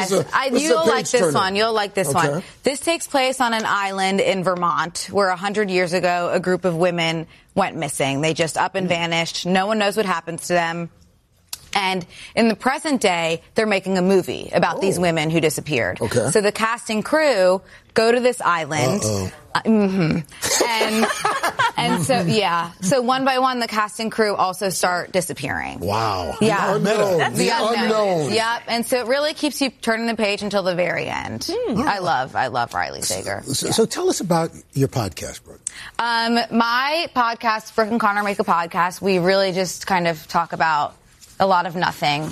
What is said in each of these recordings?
Yes, you'll like this one. You'll like this one. This takes place on an island in Vermont where 100 years ago a group of women went missing. They just up and vanished. No one knows what happens to them. And in the present day, they're making a movie about these women who disappeared. Okay. So the cast and crew go to this island. And so one by one, the cast and crew also start disappearing. Wow. Yeah. The unknown. Yep. And so it really keeps you turning the page until the very end. I love Riley Sager. So tell us about your podcast, Brooke. My podcast, Brooke and Connor Make a Podcast, we really just kind of talk about a lot of nothing.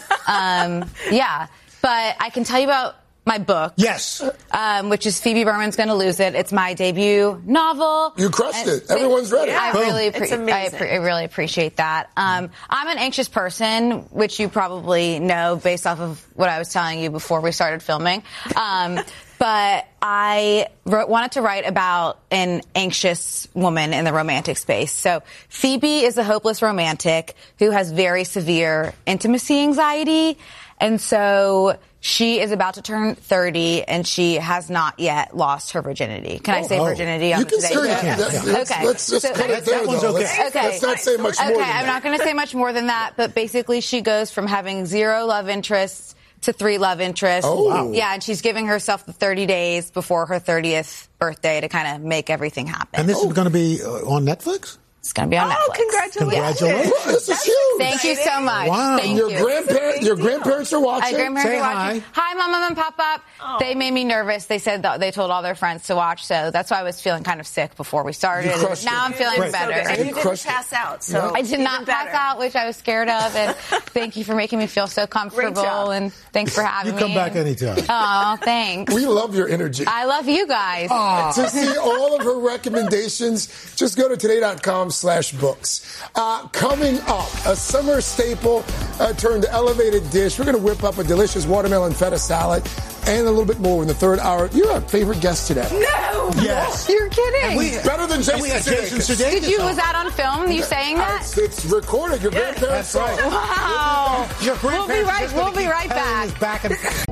But I can tell you about my book. Yes. Which is Phoebe Berman's Gonna Lose It. It's my debut novel. You crushed it. Everyone's ready. I really appreciate that. I'm an anxious person, which you probably know based off of what I was telling you before we started filming. But I wanted to write about an anxious woman in the romantic space. So Phoebe is a hopeless romantic who has very severe intimacy anxiety. And so she is about to turn 30, and she has not yet lost her virginity. Can I say virginity on today's show? Okay. Let's just cut it there, though. Let's not say much more than that. I'm not going to say much more than that, but basically she goes from having 0 love interests to 3 love interests. Oh, wow. Yeah, and she's giving herself the 30 days before her 30th birthday to kind of make everything happen. And this is going to be on Netflix? It's going to be on Netflix. Congratulations. This is huge. Thank you so much. Wow. Thank Your you. grandparents are watching. Say hi. Hi, Mom and Pop. They made me nervous. They said they told all their friends to watch, so that's why I was feeling kind of sick before we started. Now I'm feeling better. And you didn't pass out. So I did not pass out, which I was scared of, and thank you for making me feel so comfortable, and thanks for having me. You come back anytime. Oh, thanks. We love your energy. I love you guys. To see all of her recommendations, just go to today.com/books. Coming up, a summer staple turned elevated dish. We're going to whip up a delicious watermelon feta salad and a little bit more in the third hour. You're our favorite guest today. No! Yes. You're kidding. Better than Jason Sudeikis. Was that on film? You saying that? It's recorded. Your grandparents saw it. Wow. We'll be right back.